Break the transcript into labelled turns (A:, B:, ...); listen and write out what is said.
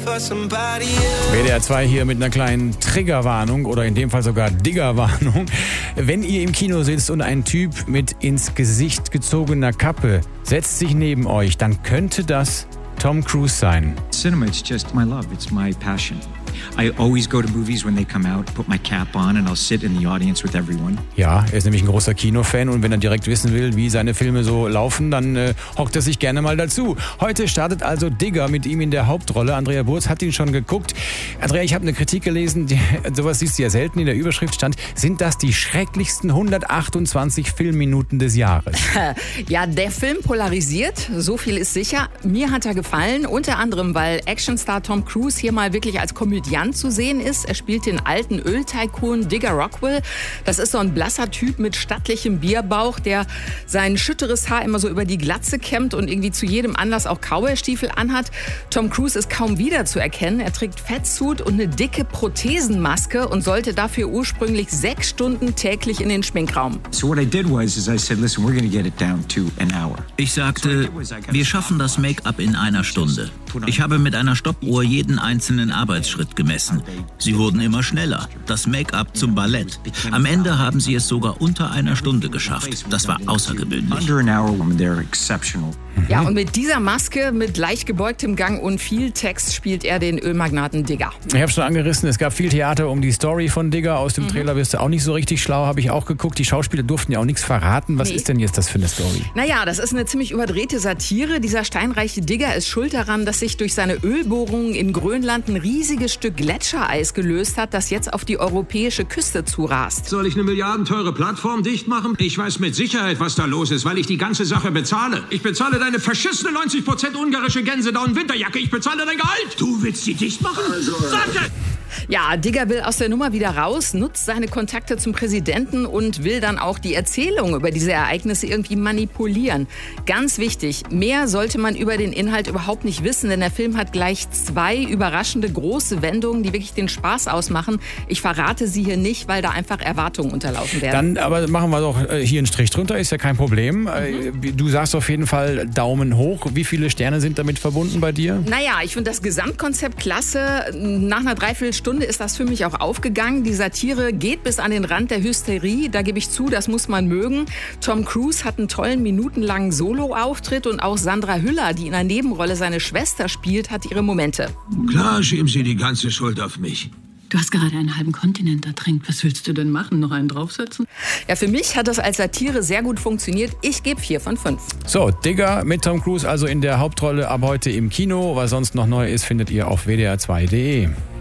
A: WDR 2 hier mit einer kleinen Triggerwarnung oder in dem Fall sogar Diggerwarnung. Wenn ihr im Kino sitzt und ein Typ mit ins Gesicht gezogener Kappe setzt sich neben euch, dann könnte das Tom Cruise sein.
B: Cinema, it's just my love, it's my passion. I always go to movies when they come out, put my cap on and I'll sit in the audience with everyone.
A: Ja, er ist nämlich ein großer Kinofan und wenn er direkt wissen will, wie seine Filme so laufen, dann hockt er sich gerne mal dazu. Heute startet also Digger mit ihm in der Hauptrolle. Andrea Burz hat ihn schon geguckt. Andrea, ich habe eine Kritik gelesen, sowas siehst du ja selten, in der Überschrift stand, sind das die schrecklichsten 128 Filmminuten des Jahres?
C: Ja, der Film polarisiert, so viel ist sicher. Mir hat er gefallen, unter anderem, weil Actionstar Tom Cruise hier mal wirklich als Komödiant zu sehen ist. Er spielt den alten Öl-Tycoon Digger Rockwell. Das ist so ein blasser Typ mit stattlichem Bierbauch, der sein schütteres Haar immer so über die Glatze kämmt und irgendwie zu jedem Anlass auch Cowboystiefel anhat. Tom Cruise ist kaum wiederzuerkennen. Er trägt Fettsuit und eine dicke Prothesenmaske und sollte dafür ursprünglich 6 Stunden täglich in den Schminkraum.
B: So what I did was I said, listen, we're going to get it down to an hour.
D: Ich sagte, wir schaffen das Make-up in einer Stunde. Ich habe mit einer Stoppuhr jeden einzelnen Arbeitsschritt gemessen. Sie wurden immer schneller. Das Make-up zum Ballett. Am Ende haben sie es sogar unter einer Stunde geschafft. Das war außergewöhnlich.
B: Under an hour, they're exceptional.
C: Ja, und mit dieser Maske, mit leicht gebeugtem Gang und viel Text spielt er den Ölmagnaten Digger.
A: Ich habe schon angerissen, es gab viel Theater um die Story von Digger. Aus dem Trailer wirst du auch nicht so richtig schlau, habe ich auch geguckt. Die Schauspieler durften ja auch nichts verraten. Was ist denn jetzt das für eine Story?
C: Naja, das ist eine ziemlich überdrehte Satire. Dieser steinreiche Digger ist schuld daran, dass sich durch seine Ölbohrungen in Grönland ein riesiges Stück Gletschereis gelöst hat, das jetzt auf die europäische Küste zurast.
E: Soll ich eine milliardenteure Plattform dicht machen? Ich weiß mit Sicherheit, was da los ist, weil ich die ganze Sache bezahle. Ich bezahle deine verschissene 90% ungarische Gänsedown-Winterjacke. Ich bezahle dein Gehalt. Du willst sie dicht machen? Sag!
C: Ja, Digger will aus der Nummer wieder raus, nutzt seine Kontakte zum Präsidenten und will dann auch die Erzählung über diese Ereignisse irgendwie manipulieren. Ganz wichtig, mehr sollte man über den Inhalt überhaupt nicht wissen, denn der Film hat gleich 2 überraschende große Wendungen, die wirklich den Spaß ausmachen. Ich verrate sie hier nicht, weil da einfach Erwartungen unterlaufen werden.
A: Dann aber machen wir doch hier einen Strich drunter, ist ja kein Problem. Du sagst auf jeden Fall Daumen hoch. Wie viele Sterne sind damit verbunden bei dir?
C: Naja, ich finde das Gesamtkonzept klasse. Nach einer Dreiviertelstunde ist das für mich auch aufgegangen. Die Satire geht bis an den Rand der Hysterie. Da gebe ich zu, das muss man mögen. Tom Cruise hat einen tollen minutenlangen Solo-Auftritt und auch Sandra Hüller, die in einer Nebenrolle seine Schwester spielt, hat ihre Momente.
E: Klar, schieben Sie die ganze Schuld auf mich.
F: Du hast gerade einen halben Kontinent ertränkt. Was willst du denn machen? Noch einen draufsetzen?
C: Ja, für mich hat das als Satire sehr gut funktioniert. Ich gebe 4 von 5.
A: So, Digger mit Tom Cruise also in der Hauptrolle ab heute im Kino. Was sonst noch neu ist, findet ihr auf wdr2.de.